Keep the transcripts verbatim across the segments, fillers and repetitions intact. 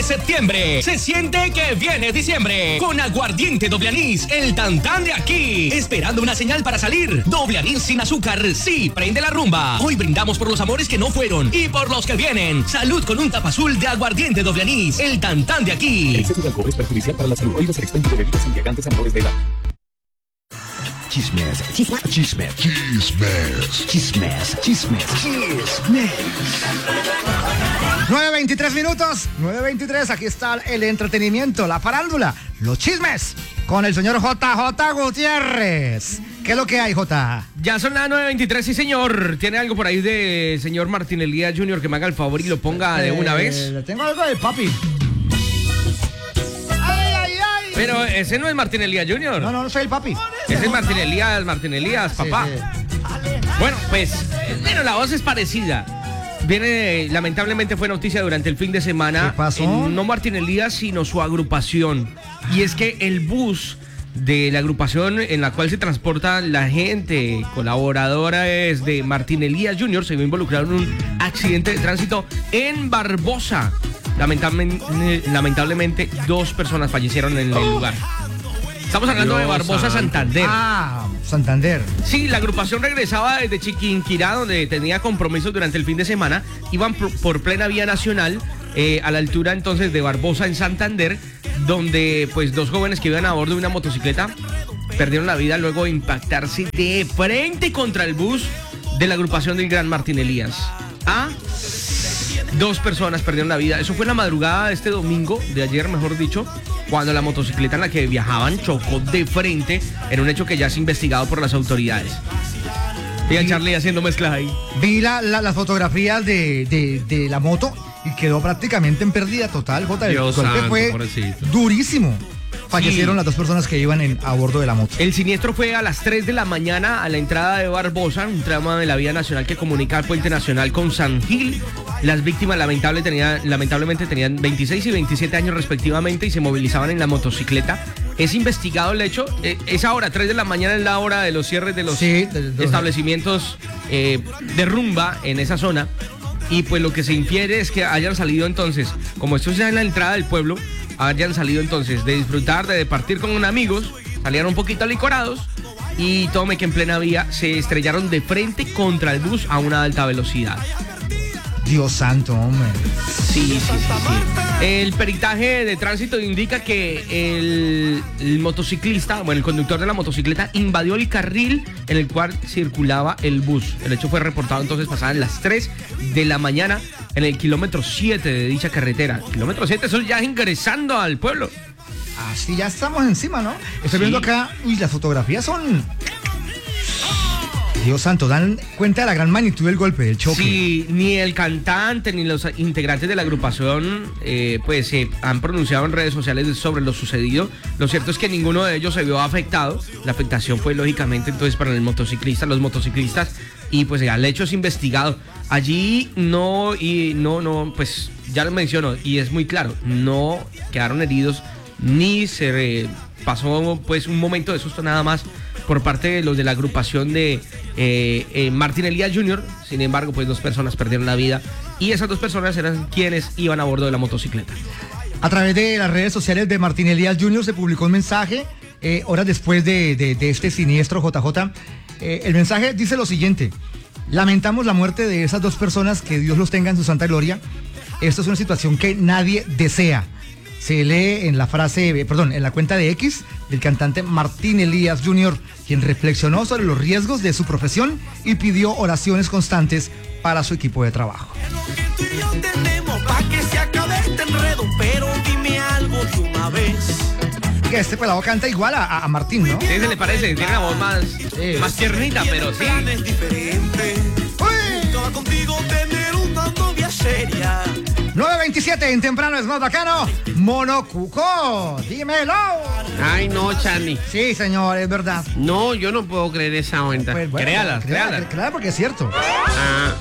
de septiembre. Se siente que viene diciembre. Con aguardiente doble anís, el tantán de aquí. Esperando una señal para salir. Doble anís sin azúcar, sí, prende la rumba. Hoy brindamos por los amores que no fueron y por los que vienen. Salud con un tapa azul de aguardiente doble anís, el tantán de aquí. El exceso de alcohol es perjudicial para la salud. Prohíbe el expendio de bebidas embriagantes a menores de edad. Chismes, chismes, chismes, chismes, chismes, chismes, chismes. nueve veintitrés minutos, nueve veintitrés, aquí está el entretenimiento, la farándula, los chismes, con el señor J J Gutiérrez. ¿Qué es lo que hay, J? Ya son las nueve veintitrés, sí señor. ¿Tiene algo por ahí de señor Martín Elías junior que me haga el favor y lo ponga de una vez? Eh, tengo algo de papi. Pero ese no es Martín Elías junior No, no, no soy el papi. Ese es Martín Elías, Martín Elías, papá. Sí, sí. Bueno, pues, bueno, la voz es parecida. Viene, lamentablemente fue noticia durante el fin de semana. ¿Qué pasó? Eh, no Martín Elías, sino su agrupación. Y es que el bus de la agrupación en la cual se transporta la gente colaboradora es de Martín Elías junior se vio involucrado en un accidente de tránsito en Barbosa. Lamentablemente, lamentablemente dos personas fallecieron en el lugar. Estamos hablando Dios de Barbosa, santo. Santander. Ah, Santander. Sí, la agrupación regresaba desde Chiquinquirá, donde tenía compromisos durante el fin de semana. Iban por, por plena vía nacional, eh, a la altura entonces de Barbosa en Santander, donde pues dos jóvenes que iban a bordo de una motocicleta perdieron la vida luego de impactarse de frente contra el bus de la agrupación del Gran Martín Elías. ¿Ah? Dos personas perdieron la vida. Eso fue en la madrugada de este domingo, de ayer mejor dicho, cuando la motocicleta en la que viajaban chocó de frente en un hecho que ya es investigado por las autoridades. Y a Charlie haciendo mezclas ahí. Vi la, la, las fotografías de, de, de la moto y quedó prácticamente en pérdida total, J. El Dios golpe santo, fue pobrecito. Durísimo. Fallecieron Sí. las dos personas que iban en, a bordo de la moto. El siniestro fue a las tres de la mañana a la entrada de Barbosa, un tramo de la vía nacional que comunica el puente nacional con San Gil. Las víctimas lamentable tenían, lamentablemente tenían veintiséis y veintisiete años respectivamente y se movilizaban en la motocicleta. Es investigado el hecho. Eh, esa hora, tres de la mañana, es la hora de los cierres de los Sí, de- de- establecimientos eh, de rumba en esa zona. Y pues lo que se infiere es que hayan salido entonces, como esto es ya en la entrada del pueblo, hayan salido entonces de disfrutar, de partir con amigos, salieron un poquito alicorados y tome que en plena vía se estrellaron de frente contra el bus a una alta velocidad. Dios santo, hombre. Sí, sí, sí, sí. El peritaje de tránsito indica que el, el motociclista, bueno, el conductor de la motocicleta invadió el carril en el cual circulaba el bus. El hecho fue reportado entonces pasadas las tres de la mañana en el kilómetro siete de dicha carretera. Kilómetro siete, eso ya ingresando al pueblo. Así ya estamos encima, ¿no? Estoy Sí. viendo acá, y las fotografías son... Dios santo, dan cuenta de la gran magnitud del golpe, del choque. Sí, ni el cantante ni los integrantes de la agrupación eh, pues se eh, han pronunciado en redes sociales sobre lo sucedido. Lo cierto es que ninguno de ellos se vio afectado. La afectación fue lógicamente entonces para el motociclista, los motociclistas, y pues el hecho es investigado. Allí no, y no, no, pues ya lo menciono, y es muy claro, no quedaron heridos, ni se eh, pasó pues un momento de susto nada más por parte de los de la agrupación de eh, eh, Martín Elías junior Sin embargo, pues dos personas perdieron la vida y esas dos personas eran quienes iban a bordo de la motocicleta. A través de las redes sociales de Martín Elías junior se publicó un mensaje eh, horas después de, de, de este siniestro, J J. Eh, el mensaje dice lo siguiente: lamentamos la muerte de esas dos personas, que Dios los tenga en su santa gloria. Esto es una situación que nadie desea. Se lee en la frase, eh, perdón, en la cuenta de X del cantante Martín Elías junior, quien reflexionó sobre los riesgos de su profesión y pidió oraciones constantes para su equipo de trabajo. Tú y yo tenemos pa' que se acabe este enredo, pero dime algo de una vez. Que este pelado canta igual a, a Martín, ¿no? ¿Sí se le parece? Tiene la voz más, Sí. más tiernita, pero sí. Es diferente. Buscaba contigo tener una novia seria. nueve veintisiete en temprano es más bacano. Monocuco, dímelo. Ay, no, Charlie. Sí, señor, es verdad. No, yo no puedo creer esa cuenta. Pues, bueno, Créalas, créala, créalas. créala porque es cierto. Ah,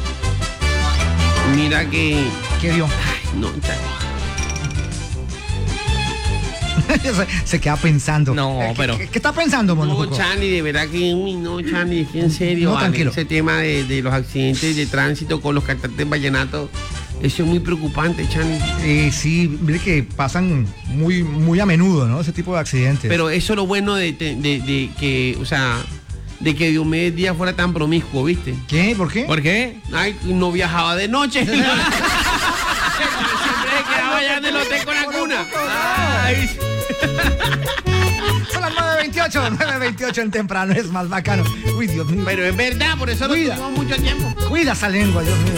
mira que... ¿Qué dio? Ay, no, Charlie. se, se queda pensando. No, Eh, ¿qué- pero- ¿Qué, qué está pensando, No, Monocuco? Charlie, de verdad que... Uy, no, Charlie, es que en serio, No, vale, tranquilo. ese tema de, de los accidentes de tránsito con los cantantes vallenatos Eso es muy preocupante, Chani. Eh, sí, mire que pasan muy, muy a menudo, ¿no? Ese tipo de accidentes. Pero eso es lo bueno de, de, de- de que, o sea, de que Diomedes Díaz fuera tan promiscuo, ¿viste? ¿Qué? ¿Por qué? ¿Por qué? Ay, no viajaba de noche. Siempre se quedaba allá en el hotel con la cuna. Ay, Son las nueve veintiocho, nueve veintiocho en temprano, es más bacano. Uy, Dios mío. Pero es verdad, por eso lo Cuida. tuvimos mucho tiempo. Cuida esa lengua, Dios mío.